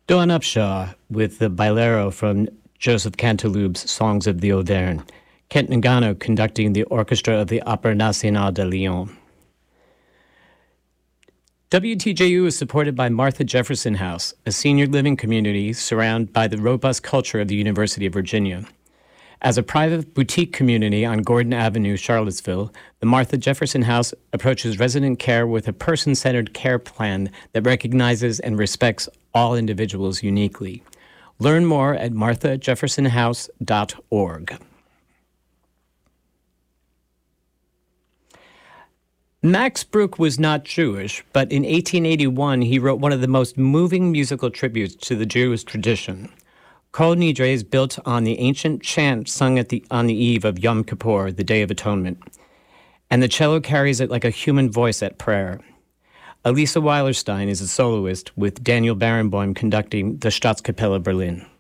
Dawn Upshaw with the Bailero from Joseph Cantilube's Songs of the Auvergne. Kent Nagano conducting the orchestra of the Opéra National de Lyon. WTJU is supported by Martha Jefferson House, a senior living community surrounded by the robust culture of the University of Virginia. As a private boutique community on Gordon Avenue, Charlottesville, the Martha Jefferson House approaches resident care with a person-centered care plan that recognizes and respects all individuals uniquely. Learn more at marthajeffersonhouse.org. Max Bruch was not Jewish, but in 1881 he wrote one of the most moving musical tributes to the Jewish tradition. Kol Nidre is built on the ancient chant sung on the eve of Yom Kippur, the Day of Atonement, and the cello carries it like a human voice at prayer. Elisa Weilerstein is a soloist with Daniel Barenboim conducting the Staatskapelle Berlin.